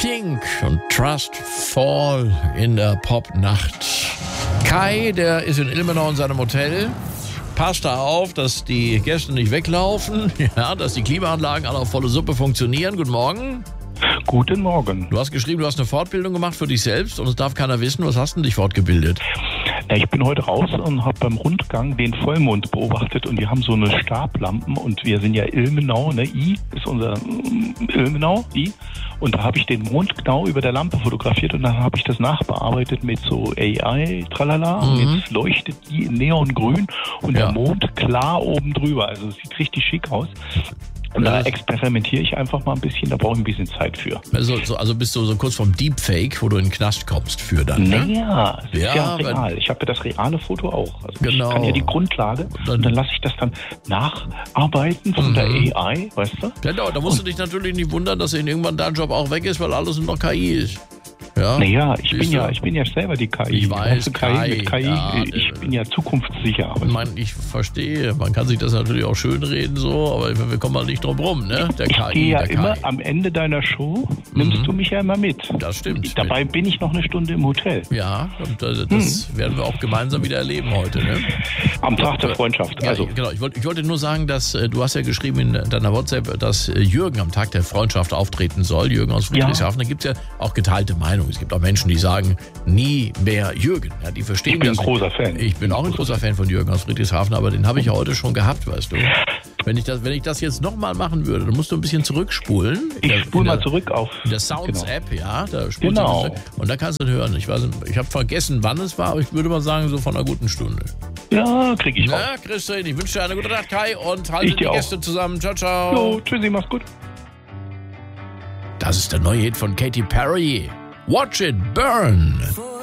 Pink und Trust Fall in der Popnacht. Kai, der ist in Ilmenau in seinem Hotel. Passt da auf, dass die Gäste nicht weglaufen, ja, dass die Klimaanlagen alle auf volle Suppe funktionieren. Guten Morgen. Guten Morgen. Du hast geschrieben, du hast eine Fortbildung gemacht für dich selbst und es darf keiner wissen. Was hast du dich fortgebildet? Ich bin heute raus und habe beim Rundgang den Vollmond beobachtet und wir haben so eine Stablampen und wir sind ja Ilmenau, ne? I ist unser Ilmenau, I. Und da habe ich den Mond genau über der Lampe fotografiert und dann habe ich das nachbearbeitet mit so AI, tralala. Und jetzt leuchtet die in Neongrün und der Mond klar oben drüber. Also es sieht richtig schick aus. Und da experimentiere ich einfach mal ein bisschen, da brauche ich ein bisschen Zeit für. Also bist du so kurz vom Deepfake, wo du in den Knast kommst für dann, ne? Naja, das ist ja real. Ich habe ja das reale Foto auch. Also genau. Ich kann ja die Grundlage und dann lasse ich das dann nacharbeiten von der AI, weißt du? Genau, da musst du dich natürlich nicht wundern, dass irgendwann dein Job auch weg ist, weil alles nur noch KI ist. Ja, naja, ich bin ja selber die KI. Ich weiß, KI. Ja, ich bin ja zukunftssicher. Ich verstehe, man kann sich das natürlich auch schönreden so, aber wir kommen halt nicht drum rum, ne? Ich gehe ja immer am Ende deiner Show, nimmst du mich ja immer mit. Das stimmt. Dabei bin ich noch eine Stunde im Hotel. Ja, und das werden wir auch gemeinsam wieder erleben heute, ne? Am Tag der Freundschaft. Ja, genau. Ich wollte nur sagen, dass du hast ja geschrieben in deiner WhatsApp, dass Jürgen am Tag der Freundschaft auftreten soll, Jürgen aus Friedrichshafen. Da gibt es ja auch geteilte Meinungen. Es gibt auch Menschen, die sagen, nie mehr Jürgen. Ja, die verstehen das. Ich bin ein großer Fan. Ich bin auch ein großer Fan von Jürgen aus Friedrichshafen, aber den habe ich ja heute schon gehabt, weißt du. Wenn ich das jetzt nochmal machen würde, dann musst du ein bisschen zurückspulen. Ich spule mal zurück auf. In der Sounds-App, ja. Da spulst du und dann kannst du hören. Ich habe vergessen, wann es war, aber ich würde mal sagen, so von einer guten Stunde. Ja, krieg ich auch. Na, Christian, ich wünsche dir eine gute Nacht, Kai, und halte die Gäste zusammen. Ciao, ciao. Jo, tschüssi, mach's gut. Das ist der neue Hit von Katy Perry. Watch It Burn.